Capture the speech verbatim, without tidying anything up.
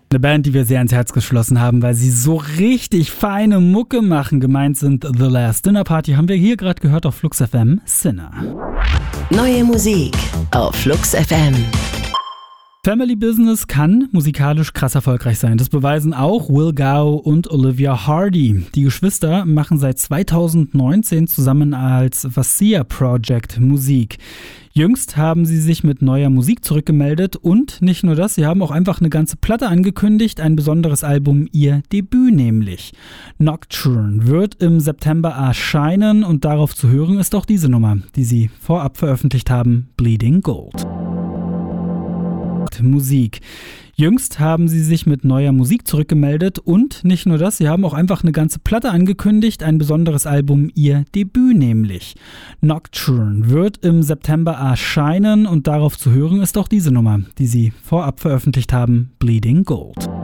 Eine Band, die wir sehr ins Herz geschlossen haben, weil sie so richtig feine Mucke machen. Gemeint sind The Last Dinner Party, haben wir hier gerade gehört auf Flux F M, Sinner. Neue Musik auf Flux F M. Family Business kann musikalisch krass erfolgreich sein. Das beweisen auch Will Gao und Olivia Hardy. Die Geschwister machen seit zweitausendneunzehn zusammen als Vassia Project Musik. Jüngst haben sie sich mit neuer Musik zurückgemeldet und nicht nur das, sie haben auch einfach eine ganze Platte angekündigt, ein besonderes Album, ihr Debüt nämlich. Nocturne wird im September erscheinen und darauf zu hören ist auch diese Nummer, die sie vorab veröffentlicht haben, Bleeding Gold. Musik. Jüngst haben sie sich mit neuer Musik zurückgemeldet und nicht nur das, sie haben auch einfach eine ganze Platte angekündigt, ein besonderes Album, ihr Debüt nämlich. Nocturne wird im September erscheinen und darauf zu hören ist auch diese Nummer, die sie vorab veröffentlicht haben, Bleeding Gold.